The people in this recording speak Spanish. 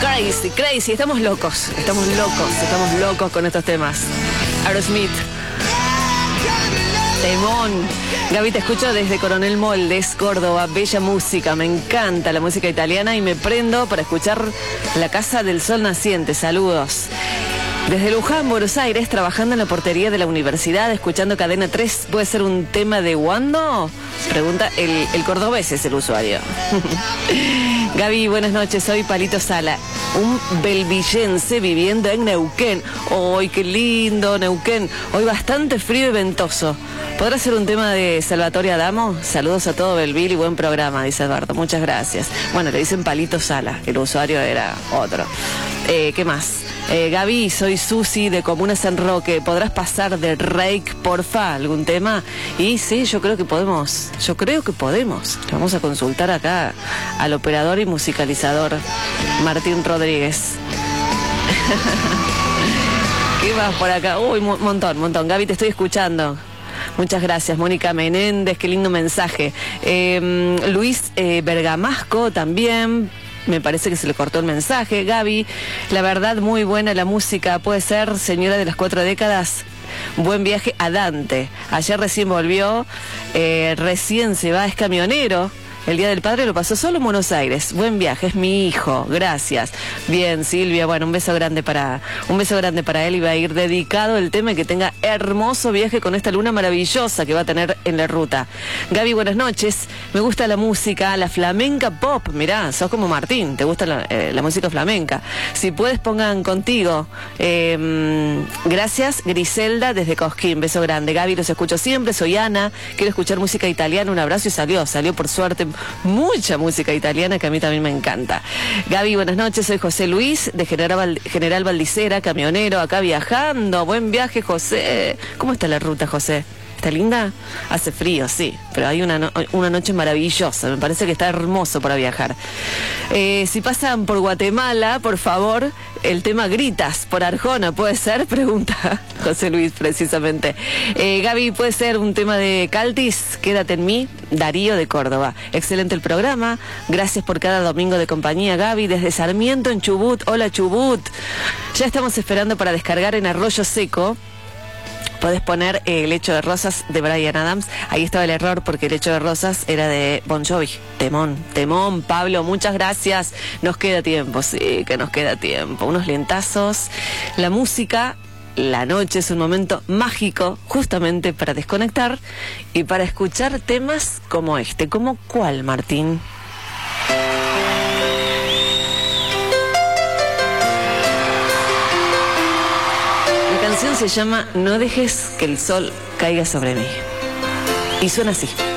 Crazy, crazy, estamos locos con estos temas. Aerosmith. Temón. Gaby, te escucho desde Coronel Moldes, Córdoba. Bella música, me encanta la música italiana y me prendo para escuchar La Casa del Sol Naciente. Saludos. Desde Luján, Buenos Aires, trabajando en la portería de la universidad, escuchando Cadena 3. ¿Puede ser un tema de Wando? Pregunta el cordobés, es el usuario. Gaby, buenas noches, soy Palito Sala, un belvillense viviendo en Neuquén. ¡Ay, qué lindo Neuquén! Hoy bastante frío y ventoso. ¿Podrá ser un tema de Salvatore Adamo? Saludos a todo Belville y buen programa, dice Eduardo. Muchas gracias. Bueno, le dicen Palito Sala, el usuario era otro. ¿Qué más? Gaby, soy Susi de Comuna San Roque. ¿Podrás pasar de Reik, porfa, algún tema? Y sí, yo creo que podemos. Le vamos a consultar acá al operador y musicalizador Martín Rodríguez. ¿Qué más por acá? Uy, montón. Gaby, te estoy escuchando. Muchas gracias, Mónica Menéndez, qué lindo mensaje. Luis Bergamasco también. Me parece que se le cortó el mensaje. Gaby, la verdad muy buena la música. Puede ser señora de las 4 décadas. Buen viaje a Dante. Ayer recién volvió, recién se va, es camionero. El Día del Padre lo pasó solo en Buenos Aires. Buen viaje, es mi hijo, gracias. Bien, Silvia, bueno, un beso grande para él, y va a ir dedicado el tema y que tenga hermoso viaje con esta luna maravillosa que va a tener en la ruta. Gaby, buenas noches. Me gusta la música, la flamenca pop. Mirá, sos como Martín, te gusta la música flamenca. Si puedes, pongan contigo. Gracias, Griselda, desde Cosquín. Beso grande. Gaby, los escucho siempre. Soy Ana, quiero escuchar música italiana. Un abrazo y salió por suerte mucha música italiana que a mí también me encanta. Gaby, buenas noches, soy José Luis de General Valdicera, camionero, acá viajando. Buen viaje, José. ¿Cómo está la ruta, José? ¿Está linda? Hace frío, sí, pero hay una noche maravillosa. Me parece que está hermoso para viajar. Si pasan por Guatemala, por favor, el tema Gritas por Arjona, ¿puede ser? Pregunta José Luis, precisamente. Gaby, ¿puede ser un tema de Caltis? Quédate en mí. Darío de Córdoba. Excelente el programa. Gracias por cada domingo de compañía, Gaby, desde Sarmiento en Chubut. Hola, Chubut. Ya estamos esperando para descargar en Arroyo Seco. Podés poner El Lecho de Rosas de Bryan Adams. Ahí estaba el error porque El Lecho de Rosas era de Bon Jovi. Temón, Pablo, muchas gracias. Nos queda tiempo, sí, que nos queda tiempo. Unos lentazos. La música, la noche es un momento mágico justamente para desconectar y para escuchar temas como este. ¿Como cuál, Martín? La canción se llama No dejes que el sol caiga sobre mí. Y suena así.